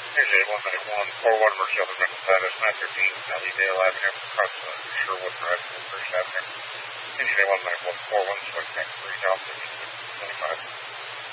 Usually 19141 Emergency Other Mental Status 915 Valley Dale Avenue, across Sherwood Drive, First Avenue. Usually 19141 Swing Tank 3 Down 25.